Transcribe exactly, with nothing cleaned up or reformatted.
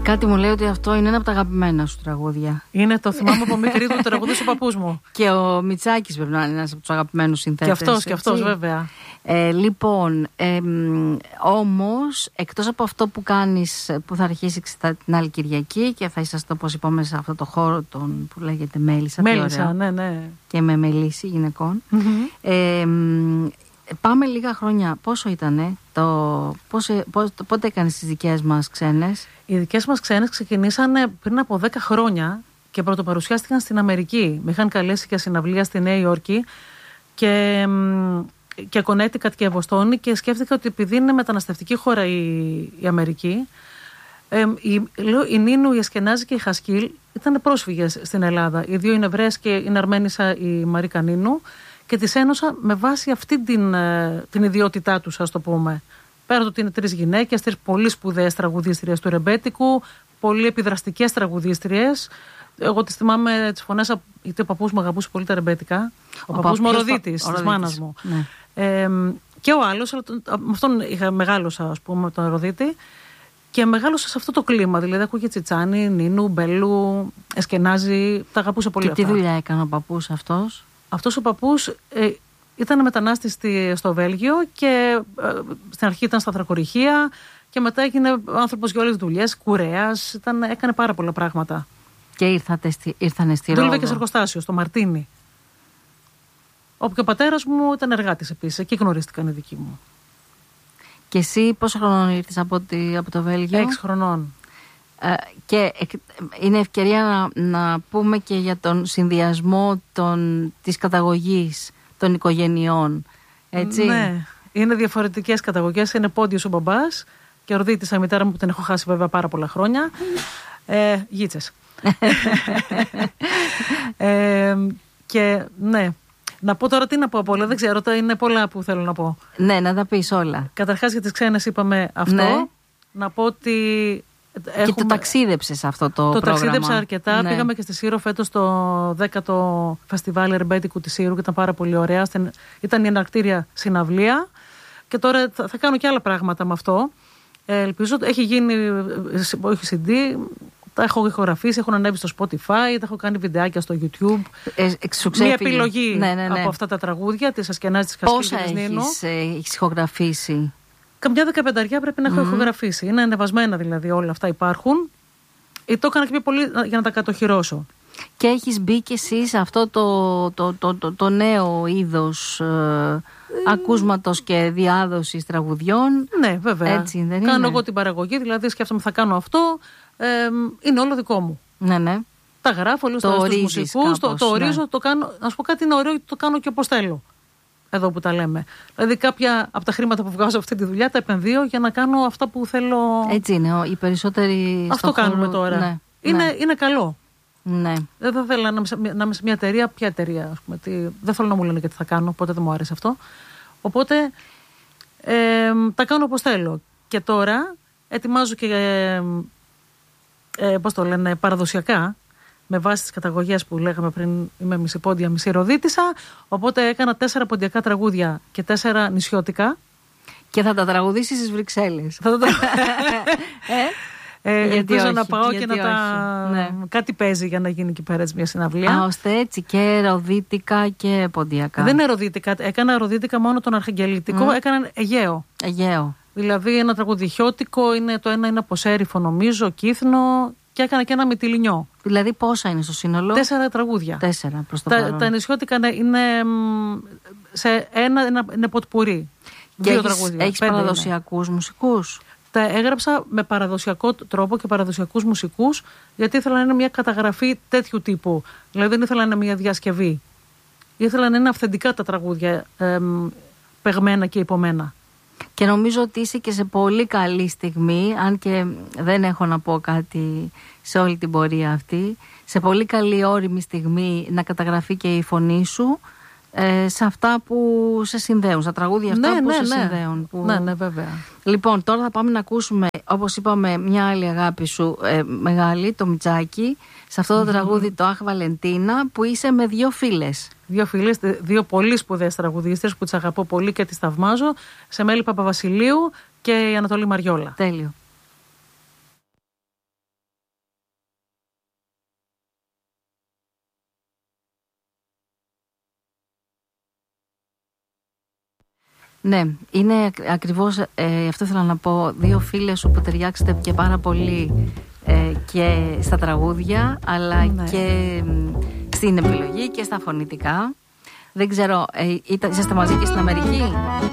Κάτι μου λέει ότι αυτό είναι ένα από τα αγαπημένα σου τραγούδια. Είναι, το θυμάμαι από μικρή του, τραγουδούσε ο παππούς μου. Και ο Μητσάκης πρέπει να είναι ένας από τους αγαπημένους συνθέτες. Και αυτός, και αυτός βέβαια. Ε, λοιπόν, ε, όμως, εκτός από αυτό που κάνεις, που θα αρχίσει την άλλη Κυριακή και θα είσαστε, όπως είπαμε, σε αυτό το χώρο τον, που λέγεται Μέλισσα. Μέλισσα, ναι, ναι. Και με μελίσι γυναικών. Mm-hmm. Ε, πάμε λίγα χρόνια. Πόσο ήτανε, το, πόσο, πόσο, πότε έκανες τις δικές μας ξένες? Οι δικές μας ξένες ξεκινήσανε πριν από δέκα χρόνια και πρωτοπαρουσιάστηκαν στην Αμερική. Με είχαν καλέσει για συναυλία στη Νέα Υόρκη και, και Κονέτικατ και Βοστόνη, και σκέφτηκα ότι επειδή είναι μεταναστευτική χώρα η, η Αμερική, ε, η, λέω, η Νίνου, η Εσκενάζη και η Χασκίλ ήταν πρόσφυγες στην Ελλάδα. Οι δύο είναι Εβραίες και είναι Αρμένισσα η Μαρίκα Νίνου, και τις ένωσα με βάση αυτή την, την ιδιότητά τους, ας το πούμε. Πέρα ότι είναι τρεις γυναίκες, τρεις πολύ σπουδαίες τραγουδίστριες του ρεμπέτικου, πολύ επιδραστικές τραγουδίστριες. Εγώ τις θυμάμαι τις φωνές, γιατί ο παππούς μου αγαπούσε πολύ τα ρεμπέτικα. Ο, ο παππούς μου, ο Ροδίτης, της μάνας μου. Ναι. Ε, και ο άλλος, με αυτόν είχα μεγάλωσα, ας πούμε, τον Ροδίτη, και μεγάλωσα σε αυτό το κλίμα. Δηλαδή, ακούγε Τσιτσάνι, Νίνου, Μπέλου, Εσκενάζη, τα αγαπούσε πολύ. Και αυτά. τι δουλειά έκανε ο παππούς αυτός? Αυτός ο παππούς ε, ήταν μετανάστης στη, στο Βέλγιο και ε, στην αρχή ήταν στα θρακορυχεία και μετά έγινε άνθρωπος για όλες τις δουλειές, κουρέας, ήταν, έκανε πάρα πολλά πράγματα. Και ήρθατε στη, ήρθανε στη Ρόδο. Δούλευε και σε εργοστάσιο, στο Μαρτίνι. Όπου και ο πατέρας μου ήταν εργάτης επίσης, εκεί γνωρίστηκαν οι δικοί μου. Και εσύ πόσο χρονών ήρθες από, τη, από το Βέλγιο? Έξι χρονών. Ε, και είναι ευκαιρία να, να πούμε και για τον συνδυασμό των, της καταγωγής των οικογενειών, έτσι. Ναι, είναι διαφορετικές καταγωγές. Είναι πόντιος ο μπαμπάς και Ροδίτησα η μητέρα μου, που την έχω χάσει βέβαια πάρα πολλά χρόνια. ε, Γίτσες. ε, και ναι, να πω τώρα τι να πω από όλα, δεν ξέρω, είναι πολλά που θέλω να πω. Ναι, να τα πεις όλα. Καταρχάς για τις ξένες είπαμε αυτό. Ναι. Να πω ότι έχουμε... Και το ταξίδεψες αυτό το, το πρόγραμμα. Το ταξίδεψα αρκετά. Ναι. Πήγαμε και στη Σύρο φέτος στο δέκατο φεστιβάλ ερμπέτικου της Σύρου και ήταν πάρα πολύ ωραία. Ήταν η εναρκτήρια συναυλία. Και τώρα θα, θα κάνω και άλλα πράγματα με αυτό. Ε, ελπίζω, έχει γίνει, όχι σι ντι, τα έχω ηχογραφήσει, έχουν ανέβει στο Spotify, τα έχω κάνει βιντεάκια στο YouTube. Ε, Μία επιλογή ναι, ναι, ναι. από αυτά τα τραγούδια, της Ασκενάζης, της Χασκίλ και της Νίνου. Πόσα έχεις ηχογραφήσει? Καμιά δεκαπενταριά πρέπει να έχω mm. ηχογραφήσει. Είναι ανεβασμένα δηλαδή, όλα αυτά υπάρχουν. Ή το έκανα και πιο πολύ για να τα κατοχυρώσω. Και έχεις μπει και εσύ σε αυτό το, το, το, το, το νέο είδος ε, ε, ακούσματος και διάδοσης τραγουδιών. Ναι, βέβαια. Έτσι, δεν κάνω είναι? εγώ την παραγωγή, δηλαδή σκέφτομαι θα κάνω αυτό. Ε, είναι όλο δικό μου. Ναι, ναι. Τα γράφω, λέω στους μουσικούς, το, το ορίζω, ναι. Το κάνω. Να σου πω κάτι, είναι ωραίο, το κάνω και όπως θέλω. Εδώ που τα λέμε. Δηλαδή, κάποια από τα χρήματα που βγάζω αυτή τη δουλειά τα επενδύω για να κάνω αυτά που θέλω. Έτσι είναι. Οι περισσότεροι. Αυτό κάνουμε χώρο... τώρα. Ναι, είναι, ναι. είναι καλό. Ναι. Δεν θα ήθελα να, να είμαι σε μια εταιρεία. Ποια εταιρεία, ας πούμε. Τι, δεν θέλω να μου λένε και τι θα κάνω. Ποτέ δεν μου άρεσε αυτό. Οπότε ε, τα κάνω όπως θέλω. Και τώρα ετοιμάζω και. Ε, ε, πώς το λένε, παραδοσιακά. Με βάση τις καταγωγές που λέγαμε πριν, είμαι μισή πόντια, μισή Ροδίτησα. Οπότε έκανα τέσσερα ποντιακά τραγούδια και τέσσερα νησιώτικα. Και θα τα τραγουδήσεις στις Βρυξέλλες. Θα τα ε, ελπίζω όχι, να πάω και να όχι. τα. Ναι. Κάτι παίζει για να γίνει εκεί πέρα μια συναυλία. Α, ώστε έτσι και ροδίτικα και ποντιακά. Δεν είναι ροδίτικα. Έκανα ροδίτικα μόνο τον Αρχαγγελιτικό. Mm. Έκανα Αιγαίο. Αιγαίο. Δηλαδή ένα τραγουδι-χιώτικο, είναι το ένα είναι από Σέριφο, νομίζω, Κύθνο. Και έκανα και ένα Μυτιλινιό. Δηλαδή πόσα είναι στο σύνολο? Τέσσερα τραγούδια. Τέσσερα προς το τα, παρόν. Τα νησιώτικα είναι σε ένα, ένα, ένα ποτπουρί. Και δύο έχεις, τραγούδια. Έχεις παραδοσιακούς είναι. μουσικούς? Τα έγραψα με παραδοσιακό τρόπο και παραδοσιακούς μουσικούς, γιατί ήθελα να είναι μια καταγραφή τέτοιου τύπου. Δηλαδή δεν ήθελα να είναι μια διασκευή. Ήθελα να είναι αυθεντικά τα τραγούδια, εμ, παιγμένα και υπομένα. Και νομίζω ότι είσαι και σε πολύ καλή στιγμή, αν και δεν έχω να πω κάτι σε όλη την πορεία αυτή, σε πολύ καλή όριμη στιγμή να καταγραφεί και η φωνή σου ε, σε αυτά που σε συνδέουν, στα τραγούδια αυτά ναι, που ναι, σε ναι. συνδέουν. Που... Ναι, ναι, βέβαια. Λοιπόν, τώρα θα πάμε να ακούσουμε, όπως είπαμε, μια άλλη αγάπη σου ε, μεγάλη, το Μητσάκι, σε αυτό το mm-hmm. τραγούδι, το Αχ Βαλεντίνα, που είσαι με δύο φίλες. Δύο φίλες, δύο πολύ σπουδαίες τραγουδίστρες που τις αγαπώ πολύ και τις θαυμάζω. Σε Μέλη Παπαβασιλείου και η Ανατολή Μαριόλα. Τέλειο. Ναι, είναι ακριβώς ε, αυτό ήθελα να πω. Δύο φίλες σου που ταιριάξετε και πάρα πολύ ε, και στα τραγούδια, αλλά ναι. και ε, στην επιλογή και στα φωνητικά. Δεν ξέρω, ε, είστε μαζί και στην Αμερική?